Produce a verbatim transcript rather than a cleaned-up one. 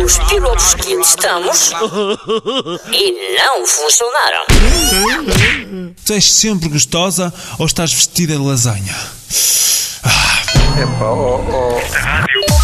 os pilotos que testamos e não funcionaram. Tu és sempre gostosa ou estás vestida de lasanha? Epá, oh, oh. Rádio